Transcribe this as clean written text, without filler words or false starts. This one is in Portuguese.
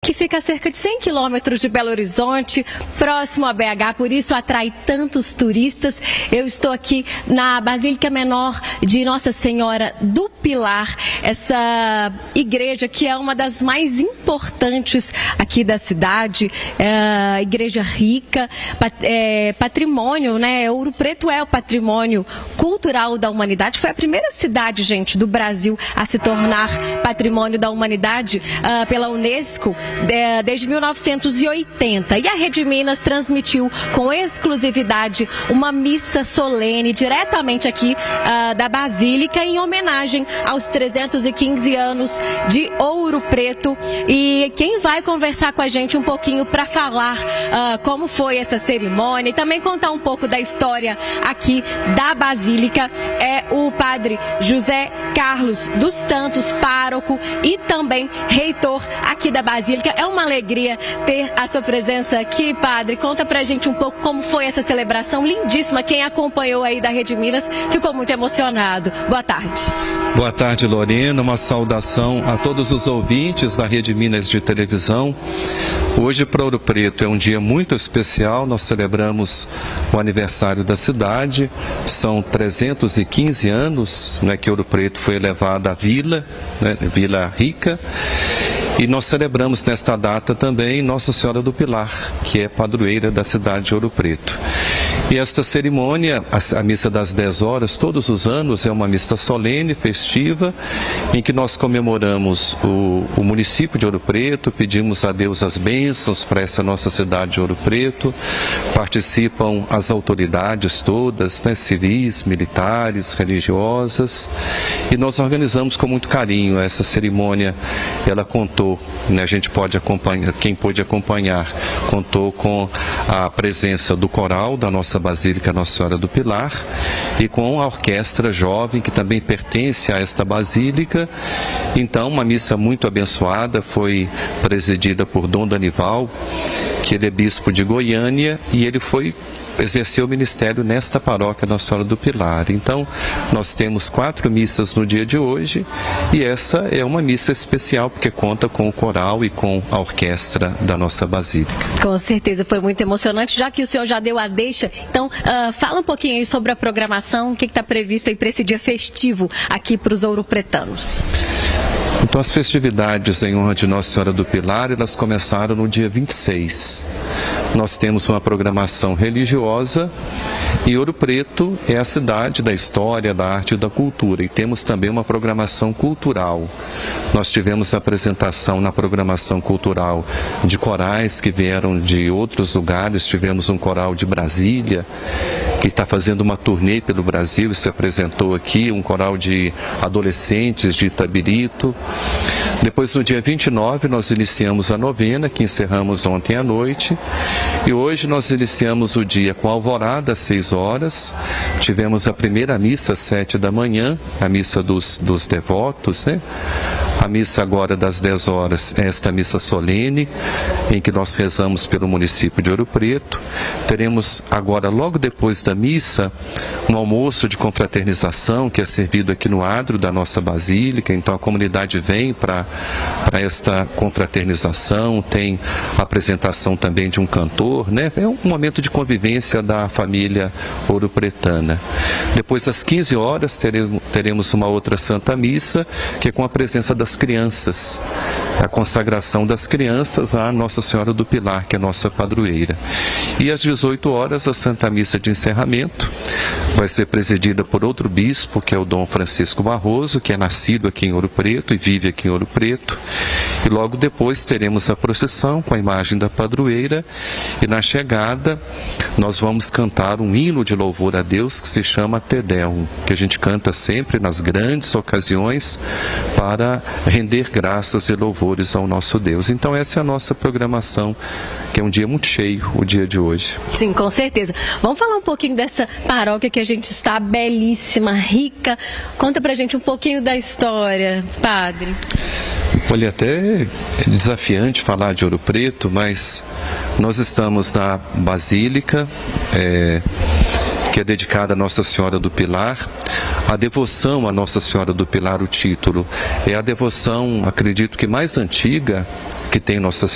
que fica a cerca de 100 quilômetros de Belo Horizonte, próximo a BH, por isso atrai tantos turistas. Eu estou aqui na Basílica Menor de Nossa Senhora do Pilar, essa igreja que é uma das mais importantes aqui da cidade, igreja rica, patrimônio, né? Ouro Preto é o patrimônio cultural da humanidade. Foi a primeira cidade, gente, do Brasil a se tornar patrimônio da humanidade pela Unesco desde 1980. E a Rede Minas transmitiu com exclusividade uma missa solene diretamente aqui da Basílica em homenagem aos 315 anos de Ouro Preto. E quem vai conversar com a gente um pouquinho para falar como foi essa cerimônia e também contar um pouco da história aqui da Basílica é o padre José Carlos dos Santos, pároco e também reitor aqui da Basílica. É uma alegria ter a sua presença aqui, padre. Conta pra gente um pouco como foi essa celebração lindíssima. Quem acompanhou aí da Rede Minas ficou muito emocionado. Boa tarde. Boa tarde, Lorena. Uma saudação a todos os ouvintes da Rede Minas de televisão. Hoje, para Ouro Preto, é um dia muito especial. Nós celebramos o aniversário da cidade. São 315 anos, né, que Ouro Preto foi elevada à vila, né, Vila Rica. E nós celebramos nesta data também Nossa Senhora do Pilar, que é padroeira da cidade de Ouro Preto. E esta cerimônia, a missa das 10 horas, todos os anos, é uma missa solene, festiva, em que nós comemoramos o município de Ouro Preto, pedimos a Deus as bênçãos para essa nossa cidade de Ouro Preto. Participam as autoridades todas, né, civis, militares, religiosas, e nós organizamos com muito carinho essa cerimônia. Ela contou, né, a gente pode acompanhar, quem pôde acompanhar, contou com a presença do coral da nossa Basílica Nossa Senhora do Pilar e com a orquestra jovem que também pertence a esta basílica. Então, uma missa muito abençoada, foi presidida por Dom Danival, que ele é bispo de Goiânia, e ele exerceu o ministério nesta paróquia Nossa Senhora do Pilar. Então, nós temos 4 missas no dia de hoje, e essa é uma missa especial, porque conta com o coral e com a orquestra da nossa Basílica. Com certeza, foi muito emocionante, já que o senhor já deu a deixa. Então, fala um pouquinho aí sobre a programação, o que está previsto aí para esse dia festivo aqui para os ouropretanos. Então, as festividades em honra de Nossa Senhora do Pilar, elas começaram no dia 26. Nós temos uma programação religiosa, e Ouro Preto é a cidade da história, da arte e da cultura, e temos também uma programação cultural. Nós tivemos apresentação na programação cultural de corais que vieram de outros lugares. Tivemos um coral de Brasília, que está fazendo uma turnê pelo Brasil e se apresentou aqui, um coral de adolescentes de Itabirito. Depois, no dia 29, nós iniciamos a novena, que encerramos ontem à noite. E hoje nós iniciamos o dia com a alvorada às 6 horas. Tivemos a primeira missa às 7 da manhã, a missa dos devotos, né? A missa agora das 10 horas é esta missa solene, em que nós rezamos pelo município de Ouro Preto. Teremos agora, logo depois da missa, um almoço de confraternização que é servido aqui no adro da nossa Basílica. Então a comunidade vem para esta confraternização, tem a apresentação também de um cantor, né? É um momento de convivência da família ouropretana. Depois, às 15 horas, teremos uma outra Santa Missa, que é com a presença das crianças, a consagração das crianças à Nossa Senhora do Pilar, que é a nossa padroeira. E às 18 horas, a Santa Missa de encerramento vai ser presidida por outro bispo, que é o Dom Francisco Barroso, que é nascido aqui em Ouro Preto e vive aqui em Ouro Preto. E logo depois teremos a procissão com a imagem da padroeira, e na chegada nós vamos cantar um hino de louvor a Deus que se chama Te Deum, que a gente canta sempre nas grandes ocasiões para render graças e louvores ao nosso Deus. Então essa é a nossa programação, que é um dia muito cheio, o dia de hoje. Sim, com certeza. Vamos falar um pouquinho dessa paróquia que a gente está belíssima, rica. Conta pra gente um pouquinho da história, padre. Olha, até é desafiante falar de Ouro Preto, mas nós estamos na Basílica, que é dedicada a Nossa Senhora do Pilar. A devoção a Nossa Senhora do Pilar, o título, é a devoção, acredito que mais antiga que tem Nossa